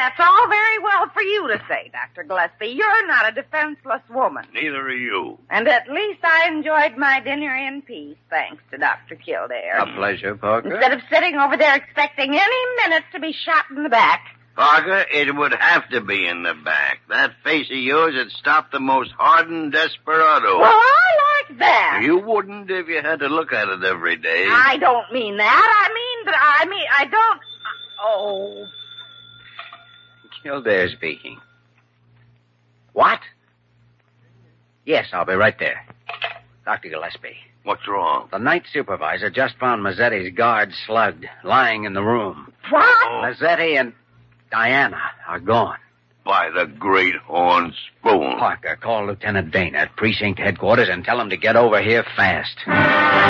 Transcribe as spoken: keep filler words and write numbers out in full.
That's all very well for you to say, Doctor Gillespie. You're not a defenseless woman. Neither are you. And at least I enjoyed my dinner in peace, thanks to Doctor Kildare. A pleasure, Parker. Instead of sitting over there expecting any minute to be shot in the back. Parker, it would have to be in the back. That face of yours would stop the most hardened desperado. Well, I like that. You wouldn't if you had to look at it every day. I don't mean that. I mean that I mean, I don't... Oh... Kildare speaking. What? Yes, I'll be right there. Doctor Gillespie. What's wrong? The night supervisor just found Mazzetti's guard slugged, lying in the room. What? Oh. Mazzetti and Diana are gone. By the great horn spoon. Parker, call Lieutenant Dana at precinct headquarters and tell him to get over here fast.